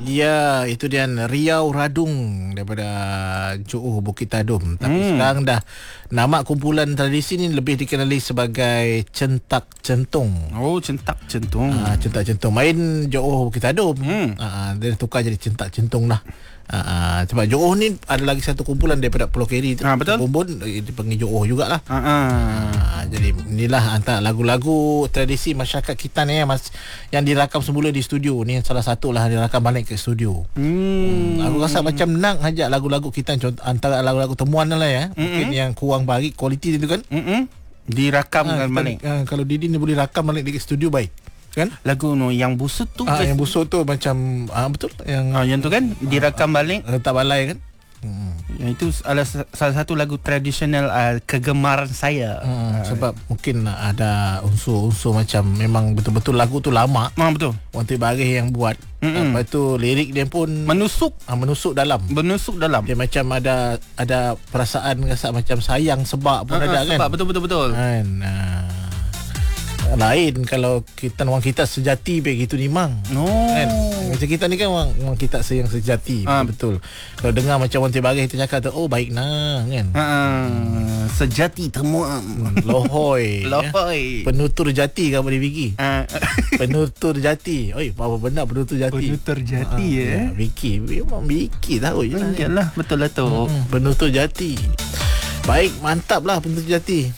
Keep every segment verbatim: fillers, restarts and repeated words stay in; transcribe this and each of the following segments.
Ya, itu dia Riau Radung daripada Johor Bukit Tadum. Tapi hmm. sekarang dah nama kumpulan tradisi ni lebih dikenali sebagai Centak Centung. Oh, Centak Centung. Ah, Centak Centung. Main Johor Bukit Tadum. Hmm. Ah, dia tukar jadi Centak Centung lah. Uh, sebab Johor ni ada lagi satu kumpulan daripada Pulau Keri tu. Ha, betul. Bumbun dipanggil Johor jugalah. Ha, ha. Uh, jadi inilah antara lagu-lagu tradisi masyarakat kita ni mas, yang dirakam semula di studio. Ni salah satu lah dirakam balik ke studio. Hmm. Hmm, aku rasa macam nak ajak lagu-lagu kita contoh, antara lagu-lagu temuan lah ya. Mm-mm. Mungkin yang kurang baik kualiti tu kan. Mm-mm. Dirakamkan ha, balik. Uh, kalau Didi ni boleh rakam balik di studio baik. Kan? Lagu no yang busut tu ah, yang busut tu macam ah, betul yang ah, yang tu kan direkam ah, balik letak balai kan. Hmm. Yang itu adalah salah satu lagu tradisional uh, kegemaran saya. Hmm, uh, sebab mungkin ada unsur-unsur macam memang betul-betul lagu tu lama. Ah, betul. Orang Tibaris yang buat. Mm-mm. Lepas tu lirik dia pun menusuk ah, menusuk dalam. Menusuk dalam. Dia macam ada ada perasaan rasa macam sayang sebab pun uh, ada sebab, kan. Sebab betul-betul. Kan. Uh, lain kalau kita orang kita sejati begitu ni mang. No. Kan? Macam kita ni kan orang, orang kita yang sejati. Ha. Betul. Kalau dengar macam orang Tibaris kita cakap tu, oh baik nah kan. Ha. Sejati temuan. Lohoi. Lohoi. Ya? Penutur jati kan boleh Vicky. Ha. Penutur jati. Oi, apa benar penutur jati? Penutur jati ha. ya. Ya, Vicky, memang Vicky tahu je. Hmm, yalah, betul lah tu. Hmm, penutur jati. Baik, mantap lah penutur jati.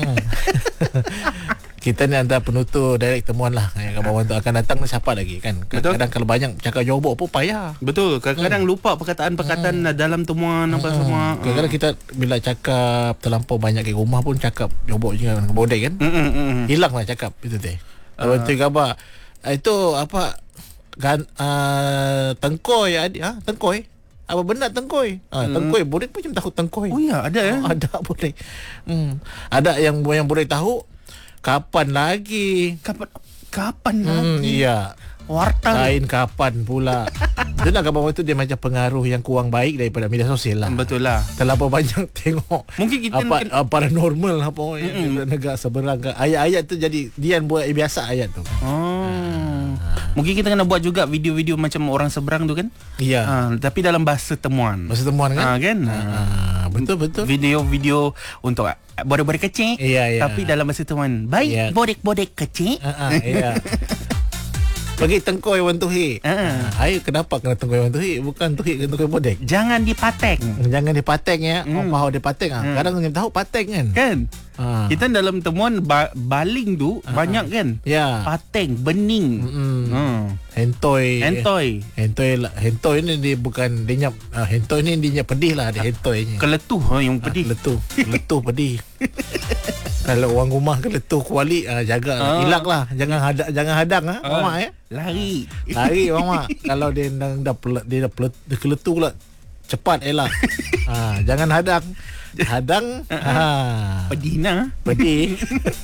Kita ni antara penutur direct temuan lah. Yang kawan tu akan datang ni siapa lagi kan. Kadang-kadang kalau banyak cakap jawab pun payah. Betul. Kadang-kadang hmm. lupa perkataan-perkataan hmm. dalam temuan apa hmm. semua. Kadang-kadang kita bila cakap terlampau banyak ke rumah pun cakap jawab je dengan bodek kan. Hmm, hmm. Hilang lah cakap itu teh. Kalau uh. tu khabar itu apa gan, uh, tengkoi adik ha? Tengkoi apa benar tengkoi? Ha, tengkoi hmm. bodek pun macam tahu tengkoi. Oh ya, ada eh. Oh, ada bodek. Hmm. Ada yang yang bodek tahu kapan lagi? Kapan kapan hmm, lagi? Iya. Warta. Lain kapan pula. Itulah kabar itu dia macam pengaruh yang kurang baik daripada media sosial lah. Betul lah. Terlalu banyak tengok. Mungkin kita apa, mungkin apa paranormal apa mm-hmm. negara seberang kan. Ayat-ayat tu jadi dia buat biasa ayat tu. Oh. Ha. Mungkin kita kena buat juga video-video macam orang seberang tu kan? Iya. Ha, tapi dalam bahasa temuan. Bahasa temuan kan? Ha, kan? Ha. Ha. Betul betul. Video-video untuk bodek-bodek kecil. Iya, iya. Tapi dalam bahasa temuan. Baik, iya. Bodek-bodek kecil. Ha, ha, iya. Bagi tengkoi wan tuhi. Uh. Ayo kenapa kena tengkoi wan tuhi? Bukan tuhi ke tengkoi bodek. Jangan dipatek. Jangan dipatek ya. Hmm. Oh, dia patek ah. Hmm. Kadang kita tahu patek kan. Kan? Ha. Kita dalam temuan ba- baling tu ha. banyak kan? Ya. Patek, bening. Hmm. Hentoi. Hentoi. Hentoi lah. Hentoi ni dia bukan dia nyap. Uh, hentoi ni dia nyap pedih lah, dia hentoinya. Keletuh ha, yang pedih. Ha, keletuh. Keletuh pedih. Kalau orang rumah keletuh kuali uh, jaga uh. elak lah. Jangan hadang jangan hadang ah, uh. mama ya. Lari. Lari mama. Kalau dia dah dah dia dah dia keletuh pula cepat elak. Ha, jangan hadang. Hadang ha. Pedih nah. Pedih.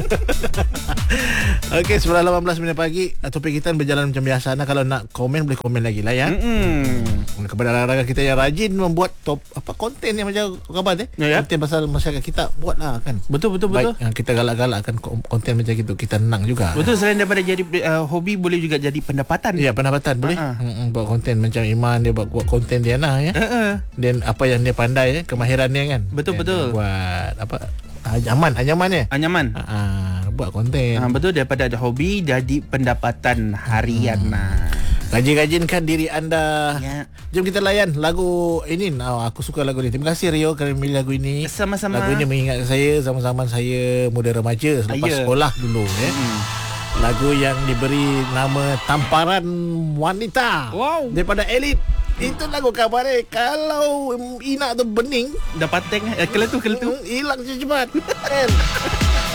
Okey, sembilan lapan belas minit pagi. Topik kita berjalan macam biasa. Nah, kalau nak komen boleh komen lagi lah ya. Mm-mm. Kepada rakan-rakan kita yang rajin membuat top apa konten yang macam khabar eh. Ya, ya. Konten pasal masyarakat kita buatlah kan. Betul betul betul. Baik, kita galak-galakkan konten macam itu, kita senang juga. Betul, selain daripada jadi uh, hobi boleh juga jadi pendapatan. Ya, pendapatan boleh. Uh-huh. Buat konten macam Iman dia buat, buat konten dia nah ya. Uh-uh. Dan apa yang dia pandai ya, kemahiran dia kan. Betul dan betul. Buat apa? Anyaman, anyaman ya. Anyaman. Ah, buat konten. Ha, betul, daripada ada hobi jadi pendapatan harian. Hmm. Nah. Rajin-rajinkan diri anda. Ya. Jom kita layan lagu ini. Oh, aku suka lagu ini. Terima kasih Rio kerana memilih lagu ini. Sama-sama. Lagu ini mengingat saya zaman-zaman saya muda remaja selepas Ayah. sekolah dulu ya. Hmm. Lagu yang diberi nama Tamparan Wanita. Wow. Daripada Elit. Itu lagu kabar eh. Kalau inak tu bening dapat teng eh, keletuh keletuh hilang cepat.